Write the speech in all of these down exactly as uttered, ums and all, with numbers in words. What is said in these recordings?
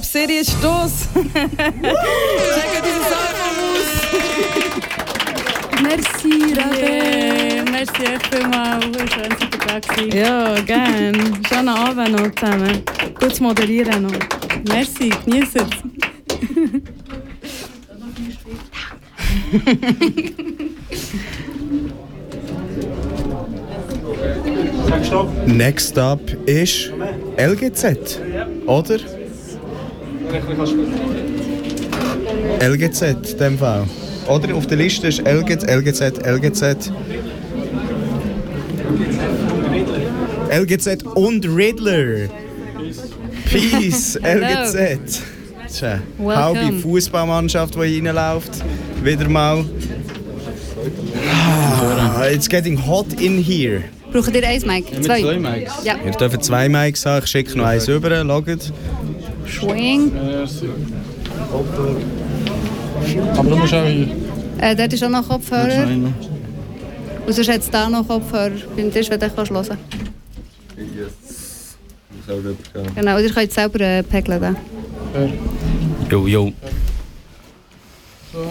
Serie Stoss. Checkt dieses Album aus. Merci, Rabe. Yeah, merci vielmals. Schön, dass ihr da gewesen. Ja, gerne. Schönen Abend noch zusammen. Gutes Moderieren noch. Merci, genießt es. Next up ist L G Z, oder? L G Z, in dem Fall. Oder auf der Liste ist L G Z, L G Z, L G Z. L G Z und Riddler. Peace, L G Z. Tja, halbe Fußballmannschaft, die reinläuft. Wieder mal. Ah, it's getting hot in here. Braucht ihr eins Mic? Ja, zwei? zwei Mics. Ja. Ihr dürft zwei Mics haben, ich schicke noch eins rüber, schaut. Schwing. Aber du musst auch hier. Äh, dort ist auch noch Kopfhörer. Und sonst hat es da noch Kopfhörer beim Tisch, wenn du hören kannst. Genau, oder ihr könnt selber äh, pegeln. Da. Jo, jo. So.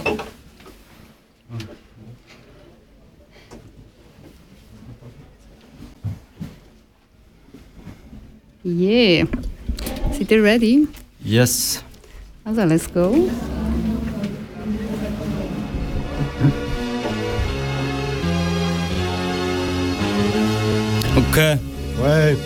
Yeah. Seid ihr ready? Yes. Also, let's go. Okay. Wait.